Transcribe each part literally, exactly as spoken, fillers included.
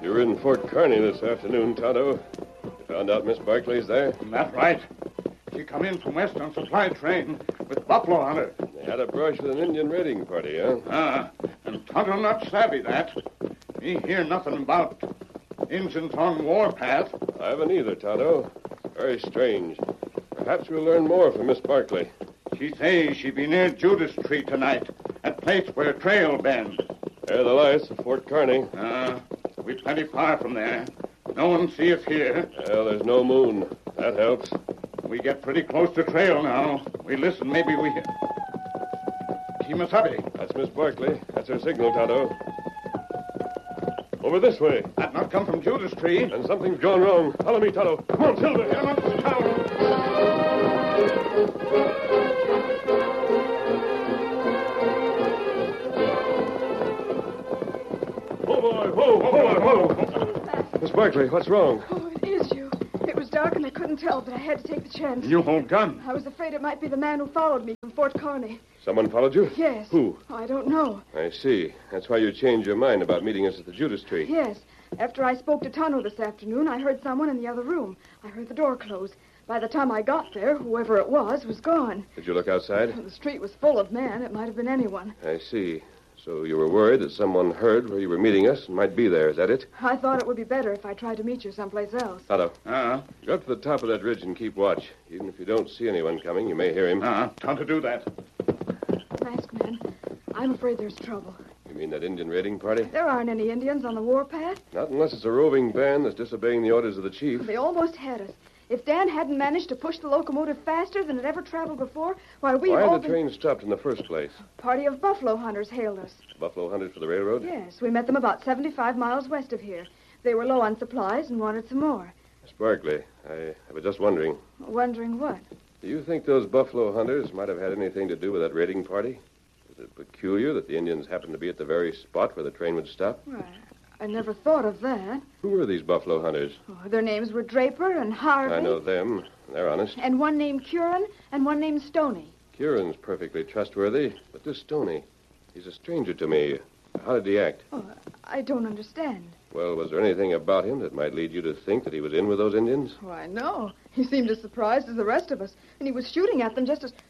You were in Fort Kearny this afternoon, Tonto. You found out Miss Barkley's there? That's right. She come in from west on supply train with buffalo hunter. They had a brush with an Indian raiding party, huh? Ah, and Tonto not savvy that. He hear nothing about Injuns on warpath. I haven't either, Tonto. Very strange. Perhaps we'll learn more from Miss Barkley. She say she be near Judas Tree tonight, at place where trail bend. There are the lights of Fort Kearny. Ah, we plenty far from there. No one see us here. Well, there's no moon. That helps. We get pretty close to trail now. We listen, maybe we hear. Kimasabi. That's Miss Barkley. That's her signal, Tonto. Over this way. That not come from Judas Tree. And something's gone wrong. Follow me, Tonto. Come on, Silver. Come on to town. Whoa, boy. Whoa, whoa, whoa, whoa. Miss Barkley, what's wrong? Oh, it is you. It was dark and I couldn't tell, but I had to take the chance. You hold gun. I was afraid it might be the man who followed me from Fort Kearny. Someone followed you? Yes. Who? Oh, I don't know. I see. That's why you changed your mind about meeting us at the Judas Tree. Yes. After I spoke to Tonto this afternoon, I heard someone in the other room. I heard the door close. By the time I got there, whoever it was was gone. Did you look outside? The street was full of men. It might have been anyone. I see. So you were worried that someone heard where you were meeting us and might be there. Is that it? I thought it would be better if I tried to meet you someplace else. Tonto, Uh-huh. go up to the top of that ridge and keep watch. Even if you don't see anyone coming, you may hear him. Uh-huh. Time to do that. Masked man, I'm afraid there's trouble. You mean that Indian raiding party? There aren't any Indians on the warpath. Not unless it's a roving band that's disobeying the orders of the chief. They almost had us. If Dan hadn't managed to push the locomotive faster than it ever traveled before, why, we'd Why all had the been... train stopped in the first place? A party of buffalo hunters hailed us. Buffalo hunters for the railroad? Yes, we met them about seventy-five miles west of here. They were low on supplies and wanted some more. Miss Barkley, I, I was just wondering. Wondering what? Do you think those buffalo hunters might have had anything to do with that raiding party? Is it peculiar that the Indians happened to be at the very spot where the train would stop? Well, I never thought of that. Who were these buffalo hunters? Oh, their names were Draper and Harvey. I know them. They're honest. And one named Curran and one named Stoney. Kieran's perfectly trustworthy, but this Stoney, he's a stranger to me. How did he act? Oh, I don't understand. Well, was there anything about him that might lead you to think that he was in with those Indians? Why, no. He seemed as surprised as the rest of us, and he was shooting at them just as...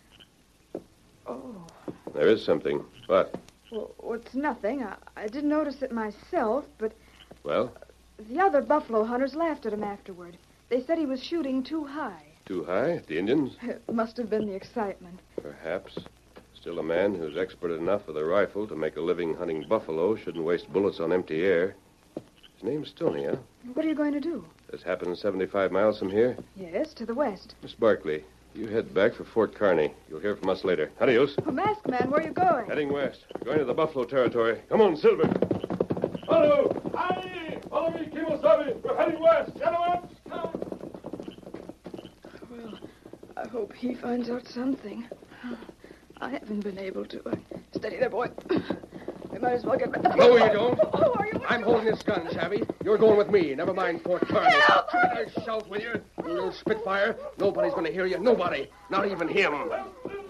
Oh, There is something. What? well, it's nothing. I, I didn't notice it myself, but Well, the other buffalo hunters laughed at him afterward. They said he was shooting too high. too high at the Indians? It must have been the excitement. Perhaps. Still, a man who's expert enough with a rifle to make a living hunting buffalo shouldn't waste bullets on empty air. His name's Stoney, huh? What are you going to do? This happened seventy-five miles from here. Yes, to the west. Miss Barkley, you head back for Fort Kearny. You'll hear from us later. Adios. Oh, Masked Man, where are you going? Heading west. We're going to the buffalo territory. Come on, Silver. Hello! Aye! Follow me, Kimosabe. We're heading west. Gentlemen! Well, I hope he finds out something. I haven't been able to. Uh, steady there, boy. We might as well get back. No, you don't. Oh, are you? I'm holding this gun, Savvy. You're going with me. Never mind Fort Kearny. Help! Shoot, I shout with you. You little spitfire. Nobody's going to hear you. Nobody. Not even him.